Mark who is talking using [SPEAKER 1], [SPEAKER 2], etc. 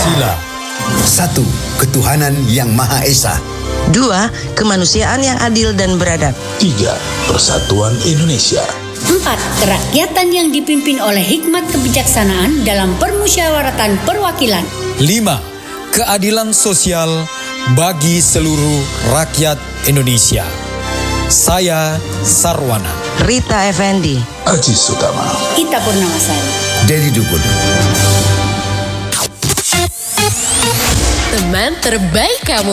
[SPEAKER 1] Pancasila.
[SPEAKER 2] 1. Ketuhanan Yang Maha Esa.
[SPEAKER 3] 2. Kemanusiaan yang adil dan beradab.
[SPEAKER 4] 3. Persatuan Indonesia.
[SPEAKER 5] 4. Kerakyatan yang dipimpin oleh hikmat kebijaksanaan dalam permusyawaratan perwakilan.
[SPEAKER 1] 5. Keadilan sosial bagi seluruh rakyat Indonesia. Saya Sarwana.
[SPEAKER 3] Rita Effendi.
[SPEAKER 4] Aji Sutama.
[SPEAKER 5] Ita Purnamasari.
[SPEAKER 2] Dedi Dukun.
[SPEAKER 6] Teman terbaik kamu.